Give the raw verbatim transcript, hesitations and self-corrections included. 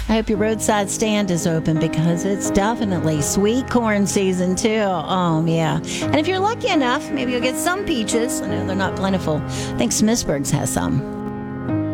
I hope your roadside stand is open because it's definitely sweet corn season too. Oh, yeah. And if you're lucky enough, maybe you'll get some peaches. I know they're not plentiful. I think Smithsburg's has some.